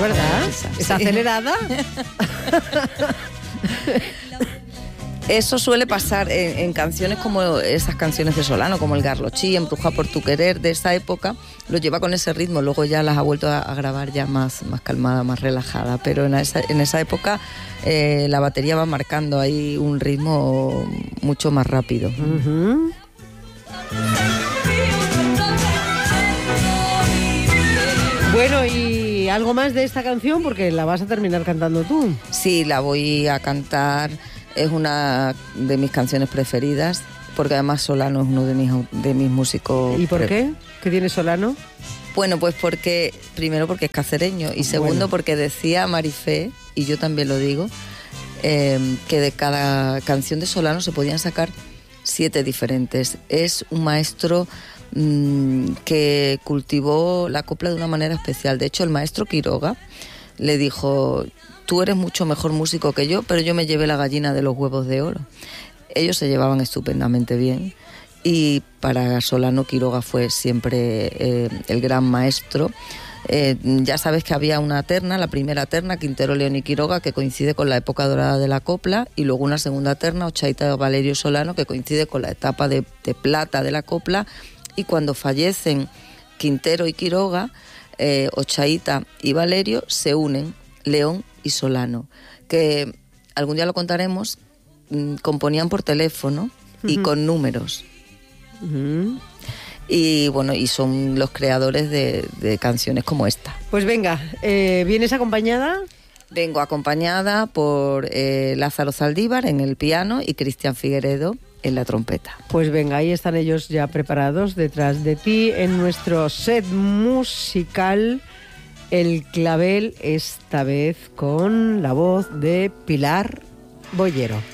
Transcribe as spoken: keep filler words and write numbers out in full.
verdad. Esa, ¿Está sí. acelerada? Eso suele pasar en, en canciones como esas canciones de Solano, como el Garlochí, Embruja por tu querer, de esa época, lo lleva con ese ritmo, luego ya las ha vuelto a, a grabar ya más, más calmada, más relajada, pero en esa, en esa época eh, la batería va marcando ahí un ritmo mucho más rápido. Uh-huh. Bueno, ¿y algo más de esta canción? Porque la vas a terminar cantando tú. Sí, la voy a cantar. Es una de mis canciones preferidas, porque además Solano es uno de mis, de mis músicos. ¿Y por pre- qué? ¿Qué tiene Solano? Bueno, pues porque, primero porque es cacereño, y segundo Bueno. porque decía Marifé, y yo también lo digo, eh, que de cada canción de Solano se podían sacar siete diferentes. Es un maestro mmm, que cultivó la copla de una manera especial. De hecho, el maestro Quiroga le dijo: tú eres mucho mejor músico que yo, pero yo me llevé la gallina de los huevos de oro. Ellos se llevaban estupendamente bien, y para Solano Quiroga fue siempre eh, el gran maestro. Eh, ya sabes que había una terna, la primera terna, Quintero, León y Quiroga, que coincide con la época dorada de la copla, y luego una segunda terna, Ochaíta, Valerio y Solano, que coincide con la etapa de, de plata de la copla. Y cuando fallecen Quintero y Quiroga, eh, Ochaíta y Valerio se unen, León y Solano, que algún día lo contaremos, mmm, componían por teléfono y uh-huh. con números. Uh-huh. Y bueno, y son los creadores de, de canciones como esta. Pues venga, eh, ¿vienes acompañada? Vengo acompañada por eh, Lázaro Zaldívar en el piano y Cristian Figueredo en la trompeta. Pues venga, ahí están ellos ya preparados detrás de ti en nuestro set musical. El clavel, esta vez con la voz de Pilar Boyero.